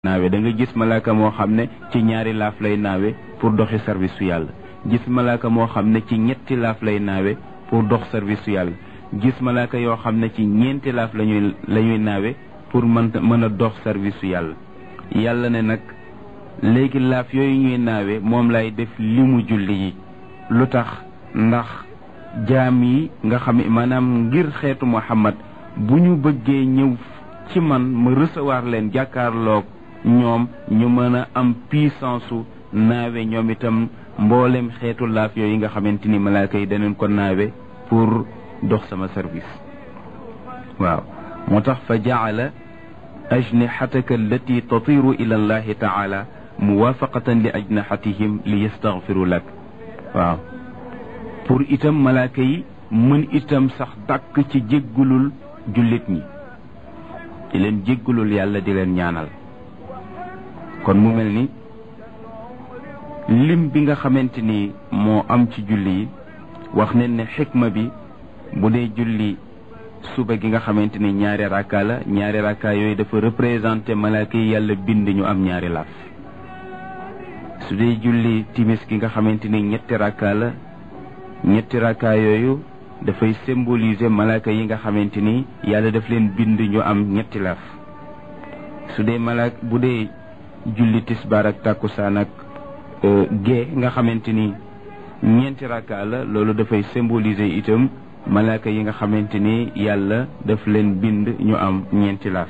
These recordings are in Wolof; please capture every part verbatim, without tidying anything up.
naawe da nga gis malaaka moo xam ne ci ñaari laaf lay naawe pour doxi service su yàlla gis malaaka moo xam ne ci ñetti laaf lay naawe pour dox service su yàlla gis malaaka yoo xam ne ci ñeenti laaf lañuy la ñuy naawe pour mën mën a dox service su yàlla yàlla ne nag léegi laaf yooyu ñuy naawe moom lay def li mu julli yi lu tax ndax jaam yi nga xam maanaam ngir xeetu Muhammad bu ñu bëggee ñëw ci man ma recevoir leen jàkkaarloog ñoom ñu mën a am puissance su naawe ñoom itam mboolem xeetu laaf yooyu nga xamante ni malaaka yi danañ ko naawe pour dox sama service waaw moo tax fa jaala ajnihataka allati tatiru ila allahi taala muwafaqatan li ajnihatihim li yastaghfiru lak waaw pour itam malaaka yi mën itam sax dàkk ci jéggulul jullit ñi di leen jéggulul yàlla di leen ñaanal kon mu mel ni lim bi nga xamante ni moo am ci julli yi wax nañ ne xikma bi bu dee julli suba gi nga xamante ni ñaari rakka la ñaari rakka yooyu dafa représenté malaaka yi yàlla bind ñu am ñaari laaf su dee julli timis gi nga xamante ni ñetti rakka la ñetti rakka yooyu dafay symboliser malaaka yi nga xamante ni yàlla daf leen bind ñu am ñetti laaf su dee malaaka bu dee julli tisbaar ak tàkkusaan ak gée nga xamante ni ñeenti rakka la loolu dafay symboliser itam malaaka yi nga xamante ni yàlla daf leen bind ñu am ñeenti laaf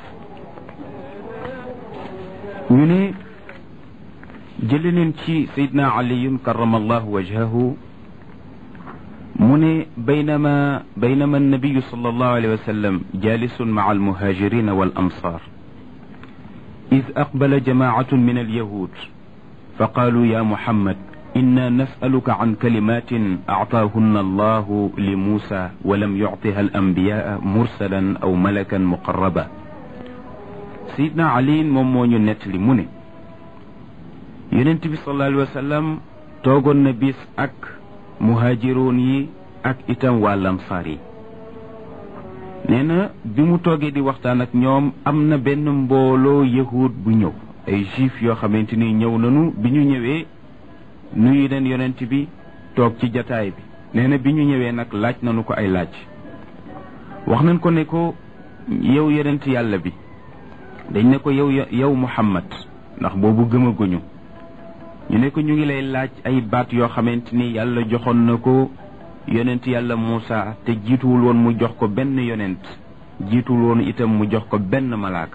ñu ne jële neen ci sayidna aliyun karamallahu wajhahu mu ne baynama baynama annabiyu sallallahu alayhi wa sallam jalisun maa almuhajirina wal ansar id aqbala jamaacatun min alyahud fa qaalu ya muhammad inna nasaluka an kalimatin actaahunna allahu li muusa walam yuctiha alambiyaa mursalan aw malakan muqarraba sayidna aliin moom moo ñu nettali mu ne yonent bi sallallahu alayhi wa sallam toogoon na bis ak muhaajiroon yi ak itam waa lamsaar yi nee na bi mu toogee di waxtaan ak ñoom am na benn mbooloo yahud bu ñëw ay juif yoo xamante ni ñëw nañu bi ñu ñëwee nuyu leen yonent bi toog ci jataay bi nee na bi ñu ñëwee nag laaj nañu ko ay laaj wax nañ ko ne ko yow yonent yàlla bi dañ ne ko yow yow Muhammad ndax boobu gëmaguñu ñu ne ko ñu ngi lay laaj ay baat yoo xamante ni yàlla joxoon na ko yonent yàlla Muusa te jiituwul woon mu jox ko benn yonent jiituwul woon itam mu jox ko benn malaaka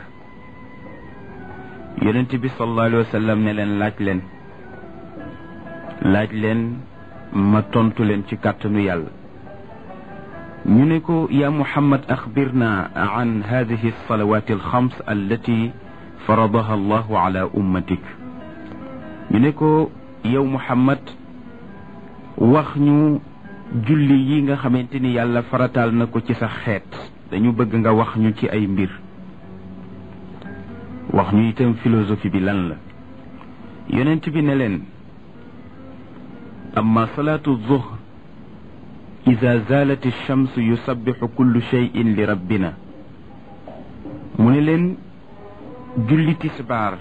yonent bi sallallahu alayhi wa sallam ne leen laaj leen laaj leen ma tontu leen ci kàttanu yàlla ñu ne ko yaa Muhammad axbirna an hadihi alsalawat alxams allati faradaha allahu ala ummatik ñu ne ko yow Muhammad wax ñu julli yi nga xamante ni yàlla farataal na ko ci sa xeet dañu bëgg nga wax ñu ci ay mbir wax ñu itam philosophie bi lan la yonent bi ne leen amma salaatu zuhr ida zalat alchams yusabbixu kullu cheyin li rabbina mu ne leen julli tisbaar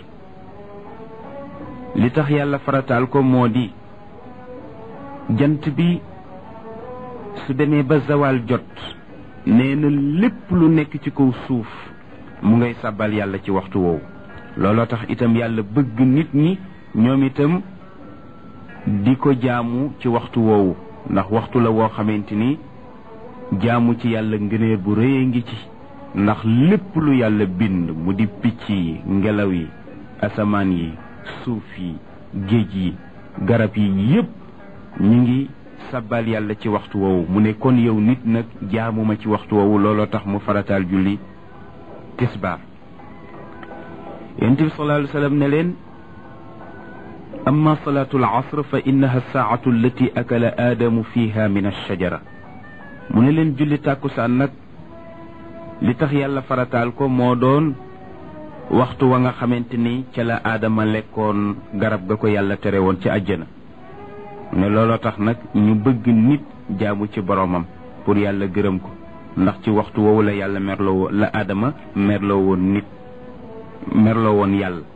li tax yàlla farataal ko moo di jant bi su demee ba zawal jot nee na lépp lu nekk ci kaw suuf mu ngay sàbbal yàlla ci waxtu woowu looloo tax itam yàlla bëgg nit ñi ñoom itam di ko jaamu ci waxtu woowu ndax waxtu la woo xamante ni jaamu ci yàlla ngëneel bu rëy a ngi ci ndax lépp lu yàlla bind mu di picc yi ngelaw yi asamaan yi suuf yi géej yi garab yi yépp ñu ngi sabbal yàlla ci waxtu woowu mu ne kon yow nit nag jaamuma ci waxtu woowu looloo tax mu farataal julli tisbaar yonent bi sallallahu alayhi wa sallam ne leen amma salaatu al-asr fa innaha saa'atu allati akala aadamu fiha min ash-shajara mu ne leen julli tàkkusaan nag li tax yàlla farataal ko moo doon waxtu wa nga xamante ni ca la aadama lekkoon garab ga ko yàlla tere woon ci àjjana ne looloo tax nag ñu bëgg nit jaamu ci boromam pour yàlla gërëm ko ndax ci waxtu woowu la yàlla merloo la aadama merloo woon nit merloo woon yàlla